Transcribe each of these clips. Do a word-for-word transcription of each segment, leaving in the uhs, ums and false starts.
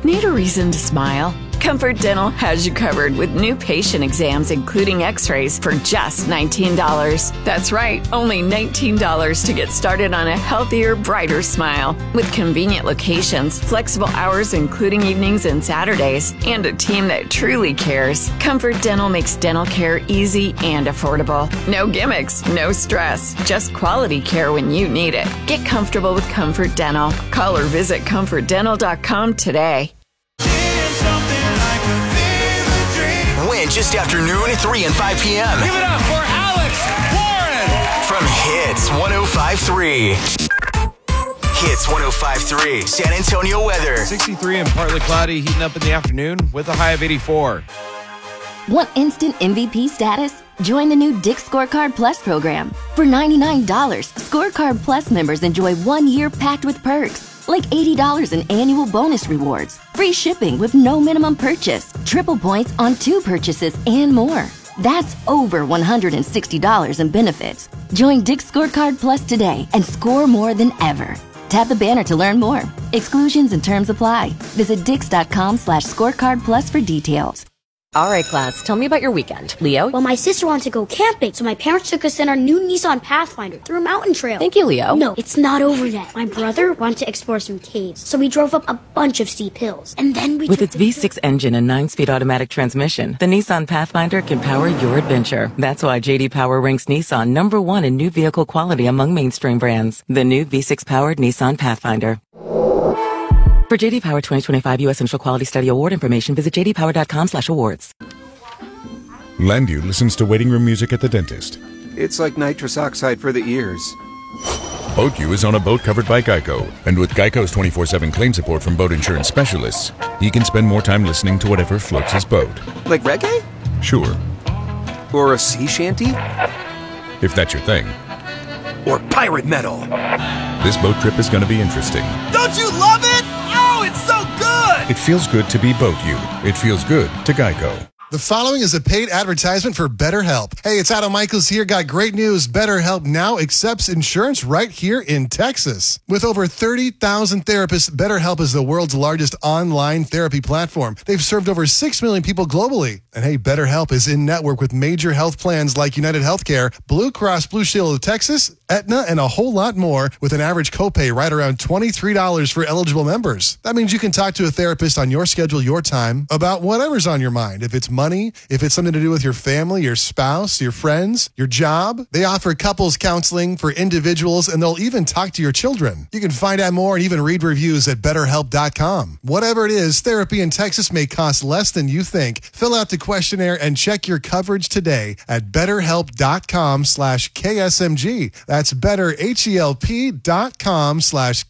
Need a reason to smile? Comfort Dental has you covered with new patient exams, including x-rays, for just nineteen dollars. That's right, only nineteen dollars to get started on a healthier, brighter smile. With convenient locations, flexible hours including evenings and Saturdays, and a team that truly cares, Comfort Dental makes dental care easy and affordable. No gimmicks, no stress, just quality care when you need it. Get comfortable with Comfort Dental. Call or visit comfort dental dot com today. Win just after noon, three and five p.m. Give it up for Alex Warren! From Hits one oh five point three. Hits one oh five point three, San Antonio weather. sixty-three and partly cloudy, heating up in the afternoon with a high of eighty-four. Want instant M V P status? Join the new Dick's Scorecard Plus program. For ninety-nine dollars, Scorecard Plus members enjoy one year packed with perks, like eighty dollars in annual bonus rewards, free shipping with no minimum purchase, triple points on two purchases, and more. That's over one hundred sixty dollars in benefits. Join Dick's Scorecard Plus today and score more than ever. Tap the banner to learn more. Exclusions and terms apply. Visit dix.com slash scorecard plus for details. All right, class, tell me about your weekend. Leo? Well, my sister wanted to go camping, so my parents took us in our new Nissan Pathfinder through a mountain trail. Thank you, Leo. No, it's not over yet. My brother wanted to explore some caves, so we drove up a bunch of steep hills. And then we With took its V six engine and nine-speed automatic transmission, the Nissan Pathfinder can power your adventure. That's why J D Power ranks Nissan number one in new vehicle quality among mainstream brands. The new V six-powered Nissan Pathfinder. For J D Power twenty twenty-five U S Central Quality Study Award information, visit j d power dot com slash awards. Landu listens to waiting room music at the dentist. It's like nitrous oxide for the ears. BoatU is on a boat covered by Geico, and with Geico's twenty-four seven claim support from boat insurance specialists, he can spend more time listening to whatever floats his boat. Like reggae? Sure. Or a sea shanty? If that's your thing. Or pirate metal? This boat trip is going to be interesting. Don't you love it? Oh, it's so good! It feels good to be BoatU. It feels good to Geico. The following is a paid advertisement for BetterHelp. Hey, it's Adam Michaels here. Got great news. BetterHelp now accepts insurance right here in Texas. With over thirty thousand therapists, BetterHelp is the world's largest online therapy platform. They've served over six million people globally. And hey, BetterHelp is in network with major health plans like United Healthcare, Blue Cross Blue Shield of Texas, Aetna, and a whole lot more, with an average copay right around twenty-three dollars for eligible members. That means you can talk to a therapist on your schedule, your time, about whatever's on your mind. If it's money, if it's something to do with your family, your spouse, your friends, your job. They offer couples counseling for individuals, and they'll even talk to your children. You can find out more and even read reviews at better help dot com. Whatever it is, therapy in Texas may cost less than you think. Fill out the questionnaire and check your coverage today at betterhelp.com slash KSMG. That's better, H-E-L-P dot com slash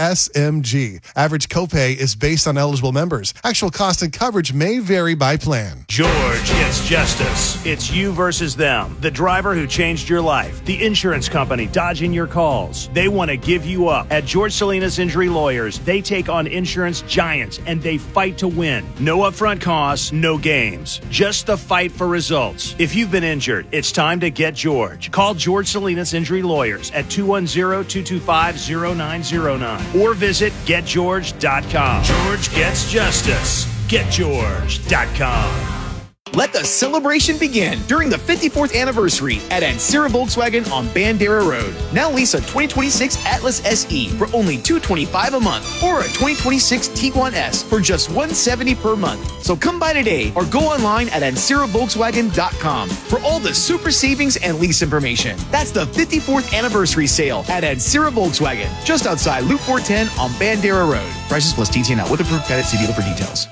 KSMG. Average copay is based on eligible members. Actual cost and coverage may vary by plan. George gets justice. It's you versus them. The driver who changed your life. The insurance company dodging your calls. They want to give you up. At George Salinas Injury Lawyers, they take on insurance giants and they fight to win. No upfront costs, no games. Just the fight for results. If you've been injured, it's time to get George. Call George Salinas Injury Lawyers at two one zero, two two five, zero nine zero nine or visit get george dot com. George gets justice. get george dot com. Let the celebration begin during the fifty-fourth anniversary at Ancira Volkswagen on Bandera Road. Now lease a twenty twenty-six Atlas S E for only two hundred twenty-five dollars a month or a twenty twenty-six Tiguan S for just one hundred seventy dollars per month. So come by today or go online at ancira volkswagen dot com for all the super savings and lease information. That's the fifty-fourth anniversary sale at Ancira Volkswagen, just outside Loop four ten on Bandera Road. Prices plus T T N L with approved credit. See dealer for details.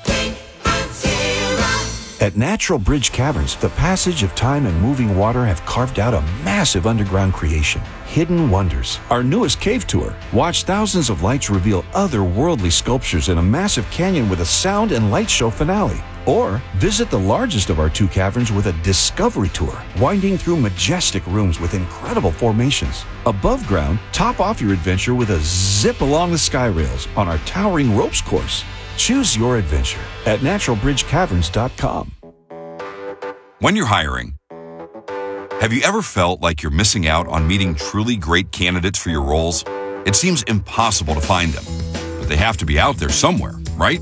At Natural Bridge Caverns, the passage of time and moving water have carved out a massive underground creation, Hidden Wonders. Our newest cave tour. Watch thousands of lights reveal otherworldly sculptures in a massive canyon with a sound and light show finale. Or visit the largest of our two caverns with a discovery tour, winding through majestic rooms with incredible formations. Above ground, top off your adventure with a zip along the sky rails on our towering ropes course. Choose your adventure at natural bridge caverns dot com. When you're hiring, have you ever felt like you're missing out on meeting truly great candidates for your roles? It seems impossible to find them, but they have to be out there somewhere.